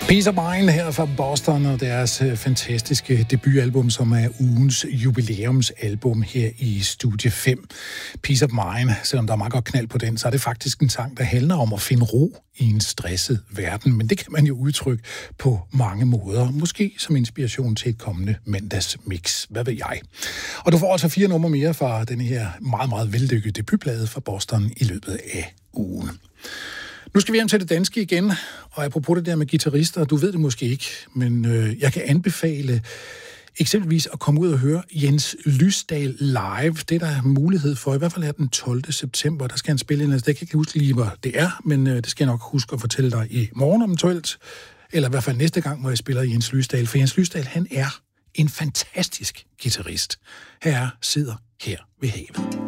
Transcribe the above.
Peace of Mind her fra Boston og deres fantastiske debutalbum, som er ugens jubilæumsalbum her i Studie 5. Peace of Mind, selvom der er meget godt knald på den, så er det faktisk en sang, der handler om at finde ro i en stresset verden. Men det kan man jo udtrykke på mange måder. Måske som inspiration til et kommende mandagsmix. Hvad ved jeg? Og du får altså 4 numre mere fra denne her meget, meget vellykkede debutplade fra Boston i løbet af ugen. Nu skal vi hjem til det danske igen, og apropos det der med guitarister, du ved det måske ikke, men jeg kan anbefale eksempelvis at komme ud og høre Jens Lysdal live. Det er der mulighed for, i hvert fald er den 12. september, der skal han spille ind. Altså, det kan jeg ikke huske lige, hvor det er, men det skal jeg nok huske at fortælle dig i morgen eventuelt, eller i hvert fald næste gang, hvor jeg spiller Jens Lysdal, for Jens Lysdal, han er en fantastisk guitarist. Her sidder her ved havet.